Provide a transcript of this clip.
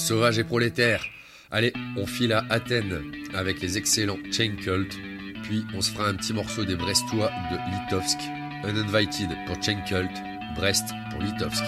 Sauvage et prolétaire. Allez, on file à Athènes avec les excellents Chain Cult. Puis on se fera un petit morceau des Brestois de Litovsk. Uninvited pour Chain Cult, Brest pour Litovsk.